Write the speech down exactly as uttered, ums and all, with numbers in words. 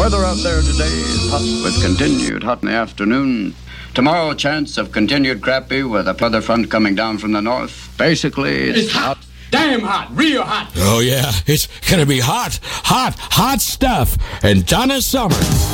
Weather out there today is hot with continued hot in the afternoon. Tomorrow, chance of continued crappy with a weather front coming down from the north. Basically, it's, it's hot. hot. Damn hot. Real hot. Oh, yeah. It's going to be hot, hot, hot stuff. And Donna Summer.